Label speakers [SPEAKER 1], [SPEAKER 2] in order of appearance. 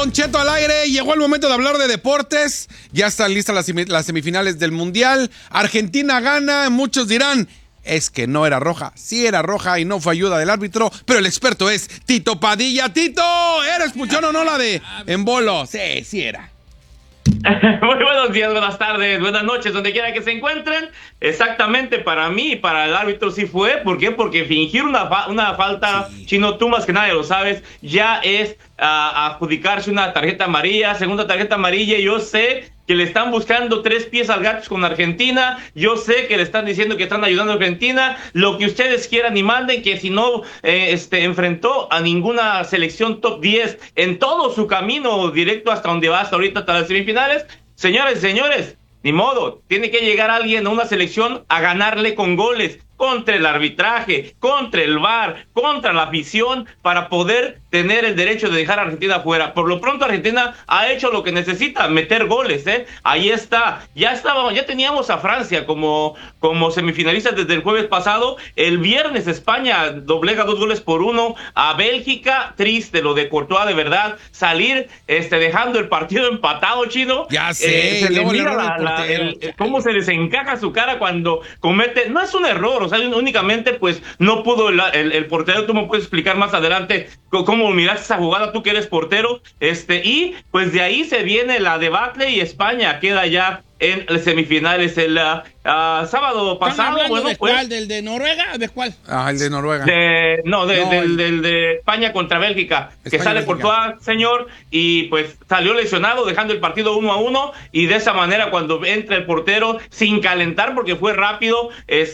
[SPEAKER 1] Don Cheto al aire. Llegó el momento de hablar de deportes. Ya están listas las semifinales del Mundial. Argentina gana. Muchos dirán, es que no era roja. Sí era roja y no fue ayuda del árbitro, pero el experto es Tito Padilla. ¡Tito! ¿Era expulsión o no la de Embolo? Sí, sí era.
[SPEAKER 2] Muy buenos días, buenas tardes, buenas noches, donde quiera que se encuentren. Exactamente, para mí y para el árbitro sí fue. ¿Por qué? Porque fingir una falta, sí. Chino, tú más que nadie lo sabes, ya es adjudicarse una tarjeta amarilla, segunda tarjeta amarilla. Yo sé que le están buscando 3 pies al gato con Argentina. Yo sé que le están diciendo que están ayudando a Argentina. Lo que ustedes quieran y manden, que si no enfrentó a ninguna selección top 10 en todo su camino directo hasta donde va hasta ahorita, hasta las semifinales. Señores, ni modo. Tiene que llegar alguien a una selección a ganarle con goles, contra el arbitraje, contra el VAR, contra la afición, para poder tener el derecho de dejar a Argentina fuera. Por lo pronto Argentina ha hecho lo que necesita, meter goles, ahí está. Ya teníamos a Francia como semifinalistas desde el jueves pasado. El viernes España doblega 2-1 a Bélgica. Triste lo de Courtois, de verdad, salir dejando el partido empatado, Chino.
[SPEAKER 1] Ya sé,
[SPEAKER 2] se le mira cómo se les encaja su cara cuando comete, no es un error, o sea, únicamente pues no pudo el portero. Tú me puedes explicar más adelante cómo miraste esa jugada, tú que eres portero, y pues de ahí se viene la debacle y España queda ya en semifinales el sábado pasado.
[SPEAKER 3] Bueno, ¿de cuál? ¿Del de Noruega? ¿De cuál?
[SPEAKER 1] El de Noruega.
[SPEAKER 2] Del de España contra Bélgica, que sale Courtois, señor, y pues salió lesionado, dejando el partido 1-1, y de esa manera cuando entra el portero sin calentar, porque fue rápido,